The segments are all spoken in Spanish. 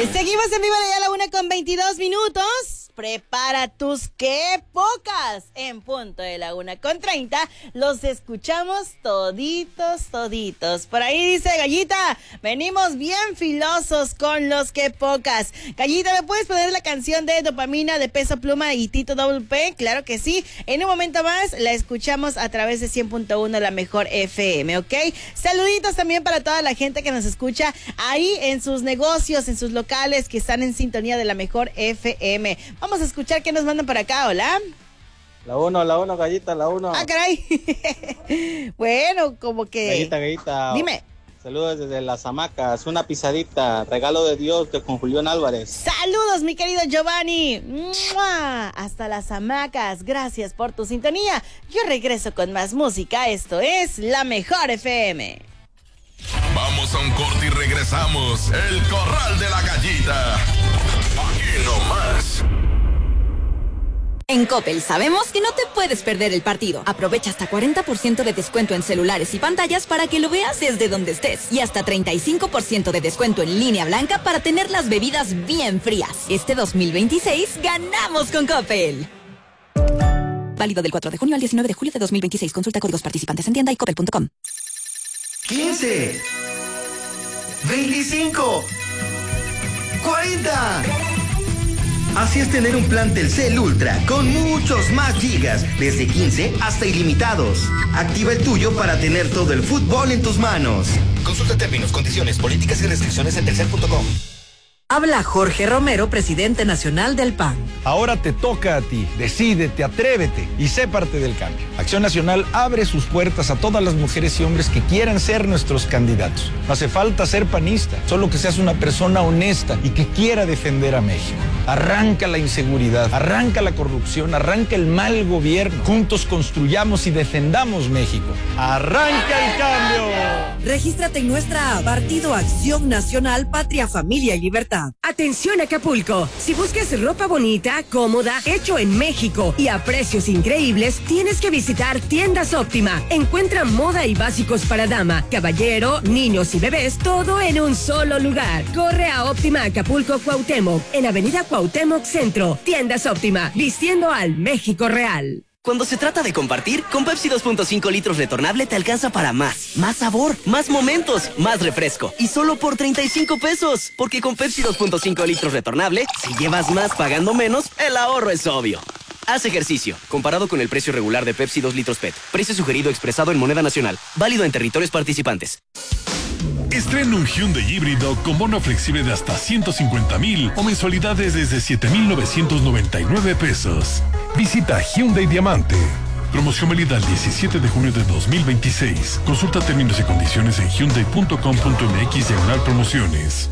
Seguimos en vivo de la 1:22. Prepara tus qué pocas en punto de la 1:30. Los escuchamos toditos. Por ahí dice Gallita, venimos bien filosos con los qué pocas. Gallita, ¿me puedes poner la canción de Dopamina de Peso Pluma y Tito WP? Claro que sí. En un momento más la escuchamos a través de 100.1 La Mejor FM, ¿ok? Saluditos también para toda la gente que nos escucha ahí en sus negocios, en sus locales que están en sintonía de La Mejor FM. Vamos a escuchar qué nos mandan por acá, hola. La 1, Gallita, la 1. Ah, caray. Bueno, como que... Gallita. Dime. Saludos desde Las Hamacas, una pisadita, regalo de Dios con Julián Álvarez. Saludos, mi querido Giovanni. ¡Mua! Hasta Las Hamacas, gracias por tu sintonía. Yo regreso con más música, esto es La Mejor FM. Vamos a un corte y regresamos. El Corral de la Gallita. Aquí nomás. En Coppel sabemos que no te puedes perder el partido. Aprovecha hasta 40% de descuento en celulares y pantallas para que lo veas desde donde estés. Y hasta 35% de descuento en línea blanca para tener las bebidas bien frías. Este 2026 ganamos con Coppel. Válido del 4 de junio al 19 de julio de 2026. Consulta códigos participantes en tienda y coppel.com. 15, 25, 40. Así es tener un plan Telcel Ultra con muchos más gigas, desde 15 hasta ilimitados. Activa el tuyo para tener todo el fútbol en tus manos. Consulta términos, condiciones, políticas y restricciones en telcel.com. Habla Jorge Romero, presidente nacional del PAN. Ahora te toca a ti. Decídete, atrévete y sé parte del cambio. Acción Nacional abre sus puertas a todas las mujeres y hombres que quieran ser nuestros candidatos. No hace falta ser panista, solo que seas una persona honesta y que quiera defender a México. Arranca la inseguridad, arranca la corrupción, arranca el mal gobierno. Juntos construyamos y defendamos México. ¡Arranca el cambio! Regístrate en nuestra app Partido Acción Nacional, Patria, Familia y Libertad. Atención Acapulco, si buscas ropa bonita, cómoda, hecho en México y a precios increíbles, tienes que visitar Tiendas Óptima. Encuentra moda y básicos para dama, caballero, niños y bebés, todo en un solo lugar. Corre a Óptima Acapulco Cuauhtémoc, en Avenida Cuauhtémoc Centro. Tiendas Óptima, vistiendo al México real. Cuando se trata de compartir, con Pepsi 2.5 litros retornable te alcanza para más sabor, más momentos, más refresco. Y solo por 35 pesos. Porque con Pepsi 2.5 litros retornable, si llevas más pagando menos, el ahorro es obvio. Haz ejercicio. Comparado con el precio regular de Pepsi 2 litros PET. Precio sugerido expresado en moneda nacional. Válido en territorios participantes. Estrena un Hyundai híbrido con bono flexible de hasta 150,000 o mensualidades desde 7,999 pesos. Visita Hyundai Diamante. Promoción válida el 17 de junio de 2026. Consulta términos y condiciones en hyundai.com.mx/promociones.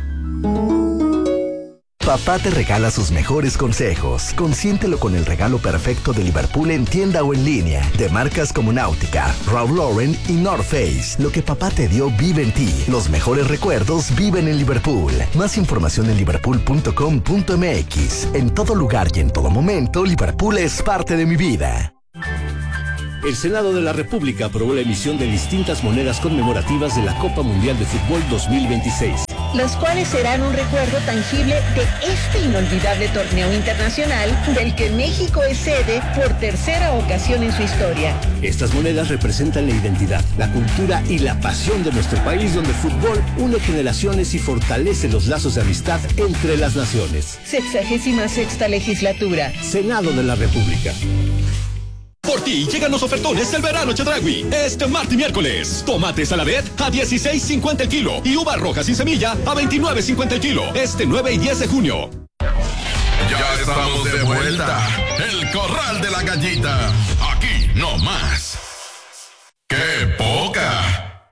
Papá te regala sus mejores consejos. Consiéntelo con el regalo perfecto de Liverpool en tienda o en línea. De marcas como Náutica, Ralph Lauren y North Face. Lo que papá te dio vive en ti. Los mejores recuerdos viven en Liverpool. Más información en liverpool.com.mx. En todo lugar y en todo momento, Liverpool es parte de mi vida. El Senado de la República aprobó la emisión de distintas monedas conmemorativas de la Copa Mundial de Fútbol 2026. Los cuales serán un recuerdo tangible de este inolvidable torneo internacional del que México es sede por tercera ocasión en su historia. Estas monedas representan la identidad, la cultura y la pasión de nuestro país, donde el fútbol une generaciones y fortalece los lazos de amistad entre las naciones. 66ª legislatura. Senado de la República. Por ti llegan los ofertones del verano Chedraui. Este martes y miércoles. Tomate Saladet a 16.50 el kilo. Y uvas rojas sin semilla a 29.50 el kilo. Este 9 y 10 de junio. Ya estamos de vuelta. El Corral de la Gallita. Aquí no más. ¡Qué poca!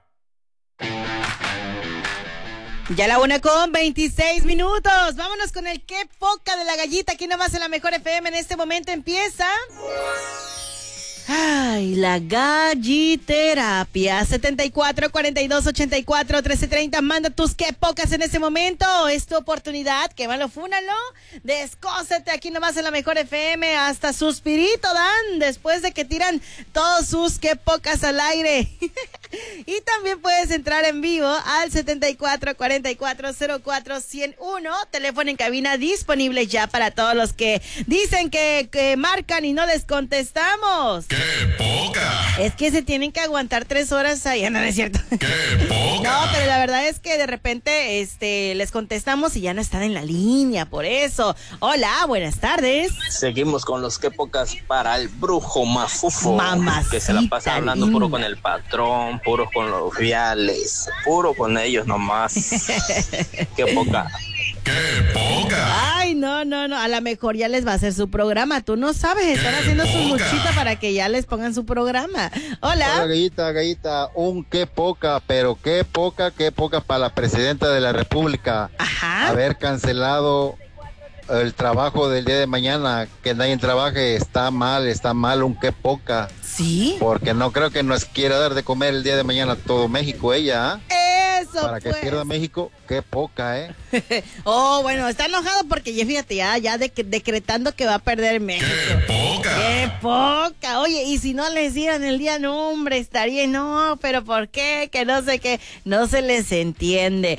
Ya la 1:26. Vámonos con el qué poca de la Gallita. Aquí nomás en La Mejor FM. En este momento empieza... Ay, la galliterapia. 74-42-84-1330. Manda tus qué pocas en ese momento. Es tu oportunidad. Quémalo, fúnalo. Descósete aquí nomás en la mejor FM. Hasta suspirito dan después de que tiran todos sus qué pocas al aire. Y también puedes entrar en vivo al 74-44-04-101. Teléfono en cabina disponible ya para todos los que dicen que marcan y no les contestamos. ¡Qué poca! Es que se tienen que aguantar 3 horas ahí, no es cierto. ¡Qué poca! No, pero la verdad es que de repente les contestamos y ya no están en la línea, por eso. Hola, buenas tardes. Seguimos con los que pocas para el brujo mafufo. Mamacita que se la pasa hablando linda. puro con el patrón, puro con los viales, puro con ellos nomás. ¡Qué poca! ¡Qué poca! Ay, no, a lo mejor ya les va a hacer su programa, tú no sabes, están haciendo su luchita para que ya les pongan su programa. Hola. Hola, Gallita, qué poca, pero qué poca para la presidenta de la República. Ajá. Haber cancelado el trabajo del día de mañana, que nadie trabaje, está mal, qué poca. ¿Sí? Porque no creo que nos quiera dar de comer el día de mañana todo México, ella, Eso, para que pues. pierda México, qué poca, Oh, bueno, está enojado porque ya fíjate, ya decretando que va a perder México. ¡Qué poca! ¡Qué poca! Oye, y si no les dieran el día, no, hombre, estaría, no, pero ¿por qué? Que no sé qué, no se les entiende.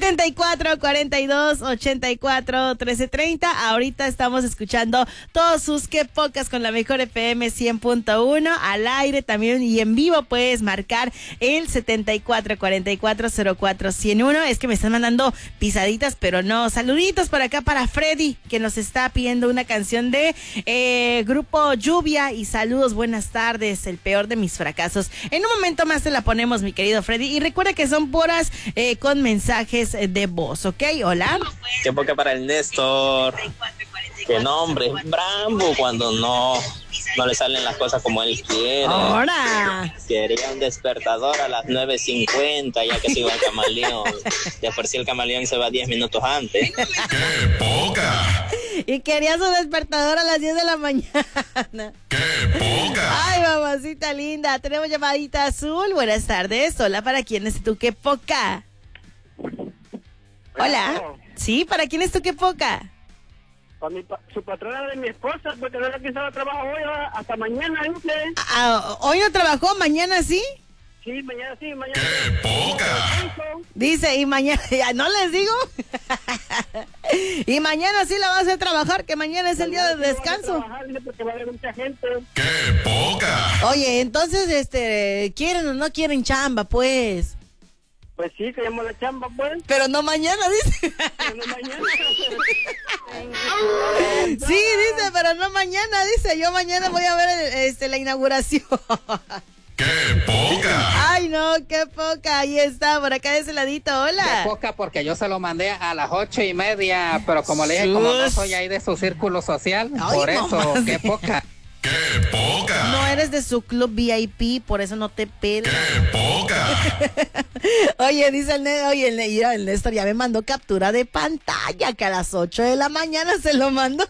74-42-84-1330. Ahorita estamos escuchando todos sus qué pocas con la mejor FM 100.1 al aire también y en vivo puedes marcar el 74-44-04-101. Es que me están mandando pisaditas, pero no. Saluditos por acá para Freddy, que nos está pidiendo una canción de Grupo Lluvia. Y saludos, buenas tardes, el peor de mis fracasos. En un momento más te la ponemos, mi querido Freddy. Y recuerda que son puras con mensajes de voz, ¿ok? Hola. ¡Qué poca para el Néstor! ¡Qué nombre! Es Brambo cuando no le salen las cosas como él quiere. ¡Ahora! Quería un despertador a las 9:50, ya que se iba el camaleón. De por sí el camaleón se va 10 minutos antes. ¡Qué poca! Y quería su despertador a las 10 de la mañana. ¡Qué poca! Ay, mamacita linda. Tenemos llamadita azul. Buenas tardes. Hola, ¿para quién es tu qué poca? Hola. Sí, ¿para quién es tu qué poca? Su patrona de mi esposa, porque no la quiso trabajar hoy, hasta mañana, dice. ¿Hoy no trabajó? ¿Mañana sí? Sí, mañana sí, mañana. ¡Qué poca! Dice, y mañana, ya no les digo. Y mañana sí la va a hacer trabajar, que mañana es el día de descanso. Porque va a haber mucha gente. ¡Qué poca! Oye, entonces, ¿quieren o no quieren chamba, pues? Pues sí, queremos la chamba, pues. Pero no mañana, dice. Pero no mañana. Sí, dice, pero no mañana, dice. Yo mañana voy a ver la inauguración. ¡Qué poca! Ay, no, qué poca. Ahí está, por acá de ese ladito. Hola. Qué poca, porque yo se lo mandé a las 8:30, pero como le dije, como no soy ahí de su círculo social, ay, por eso, mamá. qué poca. ¡Qué poca! No eres de su club VIP, por eso no te pelas. ¡Qué poca! Oye, dice el Néstor ya me mandó captura de pantalla, que a las 8 de la mañana se lo mandó.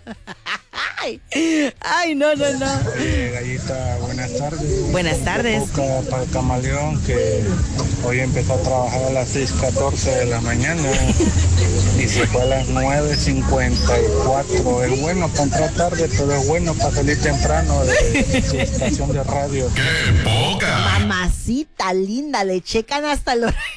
Ay, no. Gallita, buenas tardes. Buenas tardes. Poca para el camaleón, que hoy empezó a trabajar a las 6:14 de la mañana y se fue a las 9:54. Es bueno para entrar tarde, pero es bueno para salir temprano de su estación de radio. ¡Qué poca! Mamacita linda, le checan hasta el horario.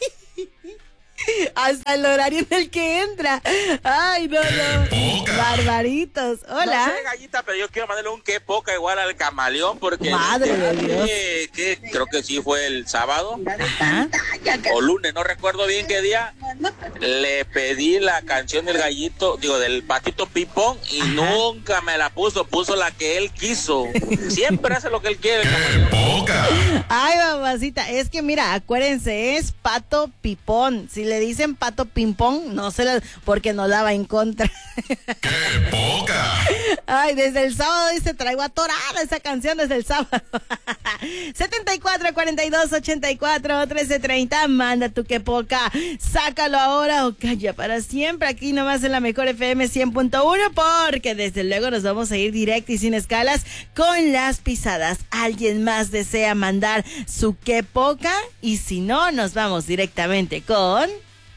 Hasta el horario en el que entra. Ay, no. Barbaritos. Hola. No sé, Gallita, pero yo quiero mandarle un qué poca igual al camaleón, porque madre de Dios. Que creo que sí fue el sábado. Ajá. O lunes, no recuerdo bien qué día. Le pedí la canción del gallito, del patito Pipón, y nunca me la puso la que él quiso. Siempre hace lo que él quiere. ¡Qué poca! Ay, mamacita, es que mira, acuérdense, es Pato Pipón. Si le dicen Pato Pimpón, no se la, porque no la va en contra. ¡Qué poca! Ay, desde el sábado dice, traigo atorada esa canción desde el sábado. 74-42-84-1330, manda tu qué poca, sácalo ahora o calla para siempre, aquí nomás en la mejor FM 100.1, porque desde luego nos vamos a ir directo y sin escalas con las pisadas. ¿Alguien más desea mandar su qué poca? Y si no, nos vamos directamente con...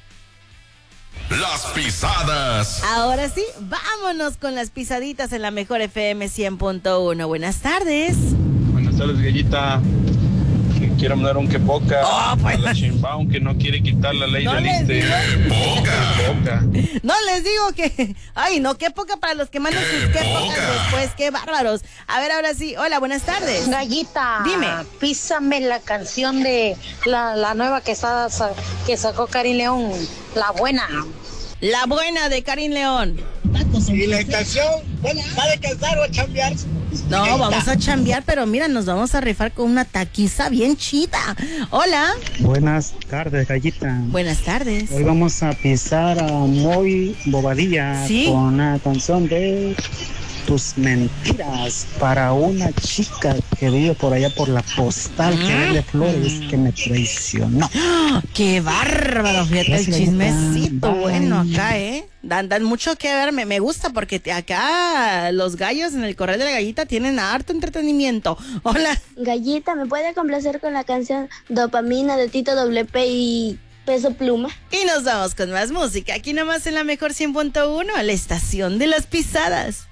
Las pisadas. Ahora sí, vámonos con las pisaditas en la mejor FM 100.1. Buenas tardes. Buenas tardes, Gallita. Quiero mandar un que poca a la Sheinbaum, que no quiere quitar la ley del ISSSTE. ¡Qué poca! No les digo que... Ay, no, qué poca para los que mandan sus qué pocas después. Qué bárbaros. A ver, ahora sí. Hola, buenas tardes. Gallita. Dime. Písame la canción de la nueva que sacó Karin León. La buena. La buena de Karin León. ¿Y la estación? ¿Va a descansar o a chambear? No, vamos a chambear, pero mira, nos vamos a rifar con una taquiza bien chida. Hola. Buenas tardes, Gallita. Buenas tardes. Hoy vamos a pisar a Moy Bobadilla con una canción de Tus Mentiras para una chica que vive por allá por la Postal, que vende flores, que me traicionó. ¡Qué bárbaro! Fíjate el chismecito bueno acá, ¿eh? Dan mucho que ver, me gusta porque acá los gallos en el Corral de la Gallita tienen harto entretenimiento. Hola. Gallita, ¿me puede complacer con la canción Dopamina de Tito WP y Peso Pluma? Y nos vamos con más música, aquí nomás en la mejor 100.1, la estación de las pisadas.